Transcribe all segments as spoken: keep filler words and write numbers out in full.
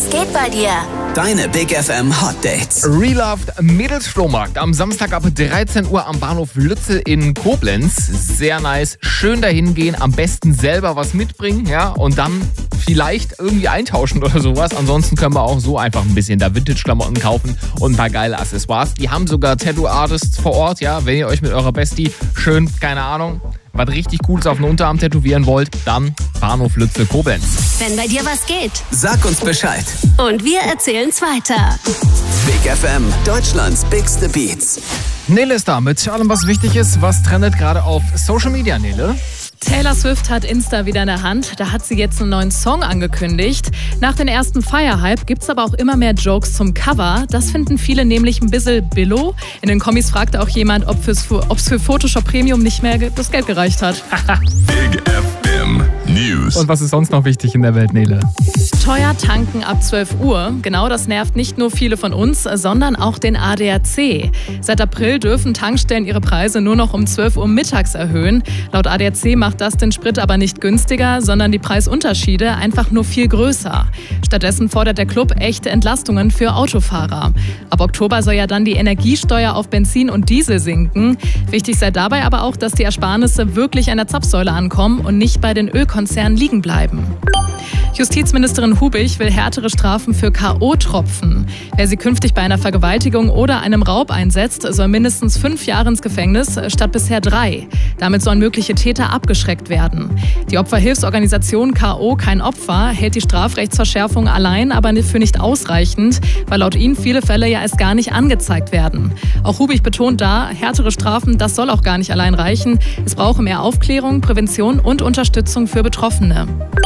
Was geht bei dir? Deine Big F M Hot Dates. Reloved Mädelsflohmarkt am Samstag ab dreizehn Uhr am Bahnhof Lütze in Koblenz. Sehr nice. Schön dahin gehen. Am besten selber was mitbringen, ja, und dann vielleicht irgendwie eintauschen oder sowas. Ansonsten können wir auch so einfach ein bisschen da Vintage-Klamotten kaufen und ein paar geile Accessoires. Die haben sogar Tattoo-Artists vor Ort, ja. Wenn ihr euch mit eurer Bestie schön, keine Ahnung, was richtig Cooles auf den Unterarm tätowieren wollt, dann Bahnhof Lütze Koblenz. Wenn bei dir was geht. Sag uns Bescheid. Und wir erzählen's weiter. Big F M, Deutschlands bigste Beats. Nele ist da mit allem, was wichtig ist. Was trendet gerade auf Social Media, Nele? Taylor Swift hat Insta wieder in der Hand. Da hat sie jetzt einen neuen Song angekündigt. Nach dem ersten Fire-Hype gibt's aber auch immer mehr Jokes zum Cover. Das finden viele nämlich ein bisschen billo. In den Kommis fragte auch jemand, ob es für Photoshop Premium nicht mehr das Geld gereicht hat. Big F M News. Und was ist sonst noch wichtig in der Welt, Nele? Teuer tanken ab zwölf Uhr. Genau das nervt nicht nur viele von uns, sondern auch den A D A C. Seit April dürfen Tankstellen ihre Preise nur noch um zwölf Uhr mittags erhöhen. Laut A D A C macht das den Sprit aber nicht günstiger, sondern die Preisunterschiede einfach nur viel größer. Stattdessen fordert der Club echte Entlastungen für Autofahrer. Ab Oktober soll ja dann die Energiesteuer auf Benzin und Diesel sinken. Wichtig sei dabei aber auch, dass die Ersparnisse wirklich an der Zapfsäule ankommen und nicht bei den Ölkonzernen liegen bleiben. Justizministerin Hubich will härtere Strafen für K O-Tropfen. Wer sie künftig bei einer Vergewaltigung oder einem Raub einsetzt, soll mindestens fünf Jahre ins Gefängnis statt bisher drei. Damit sollen mögliche Täter abgeschreckt werden. Die Opferhilfsorganisation K O Kein Opfer hält die Strafrechtsverschärfung allein aber für nicht ausreichend, weil laut ihnen viele Fälle ja erst gar nicht angezeigt werden. Auch Hubich betont da, härtere Strafen, das soll auch gar nicht allein reichen. Es brauche mehr Aufklärung, Prävention und Unterstützung für Betroffene.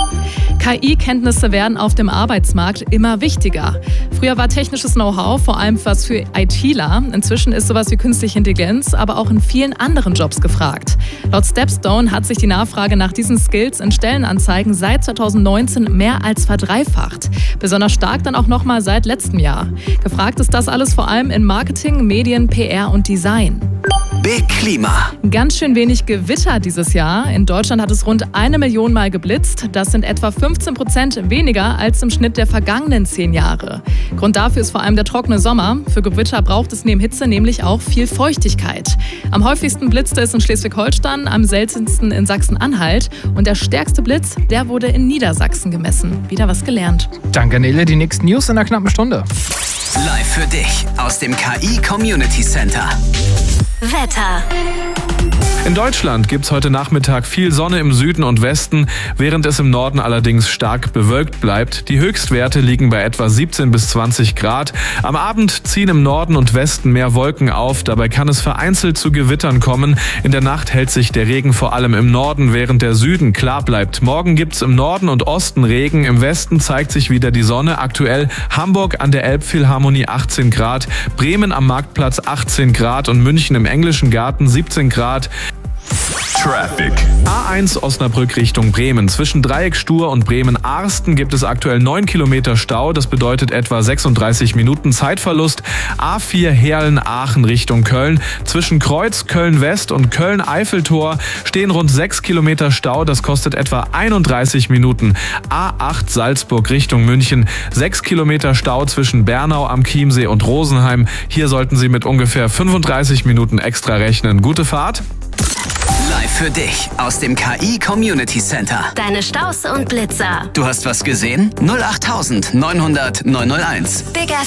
K I-Kenntnisse werden auf dem Arbeitsmarkt immer wichtiger. Früher war technisches Know-how vor allem was für ITler. Inzwischen ist sowas wie künstliche Intelligenz aber auch in vielen anderen Jobs gefragt. Laut Stepstone hat sich die Nachfrage nach diesen Skills in Stellenanzeigen seit zweitausendneunzehn mehr als verdreifacht. Besonders stark dann auch nochmal seit letztem Jahr. Gefragt ist das alles vor allem in Marketing, Medien, P R und Design. Big Klima. Ganz schön wenig Gewitter dieses Jahr. In Deutschland hat es rund eine Million Mal geblitzt. Das sind etwa fünfzehn Prozent weniger als im Schnitt der vergangenen zehn Jahre. Grund dafür ist vor allem der trockene Sommer. Für Gewitter braucht es neben Hitze nämlich auch viel Feuchtigkeit. Am häufigsten blitzte es in Schleswig-Holstein, am seltensten in Sachsen-Anhalt. Und der stärkste Blitz, der wurde in Niedersachsen gemessen. Wieder was gelernt. Danke, Nele. Die nächsten News in einer knappen Stunde. Live für dich aus dem K I Community Center. Wetter. In Deutschland gibt's heute Nachmittag viel Sonne im Süden und Westen, während es im Norden allerdings stark bewölkt bleibt. Die Höchstwerte liegen bei etwa siebzehn bis zwanzig Grad. Am Abend ziehen im Norden und Westen mehr Wolken auf. Dabei kann es vereinzelt zu Gewittern kommen. In der Nacht hält sich der Regen vor allem im Norden, während der Süden klar bleibt. Morgen gibt's im Norden und Osten Regen. Im Westen zeigt sich wieder die Sonne. Aktuell Hamburg an der Elbphilharmonie achtzehn Grad, Bremen am Marktplatz achtzehn Grad und München im Englischen Garten siebzehn Grad. Traffic. A eins Osnabrück Richtung Bremen. Zwischen Dreieckstuhr und Bremen-Arsten gibt es aktuell neun Kilometer Stau. Das bedeutet etwa sechsunddreißig Minuten Zeitverlust. A vier Herlen-Aachen Richtung Köln. Zwischen Kreuz, Köln-West und Köln-Eiffeltor stehen rund sechs Kilometer Stau. Das kostet etwa einunddreißig Minuten. A acht Salzburg Richtung München. sechs Kilometer Stau zwischen Bernau am Chiemsee und Rosenheim. Hier sollten Sie mit ungefähr fünfunddreißig Minuten extra rechnen. Gute Fahrt. Live für dich aus dem K I Community Center. Deine Staus und Blitzer. Du hast was gesehen? null acht neunhundert neunhunderteins. Big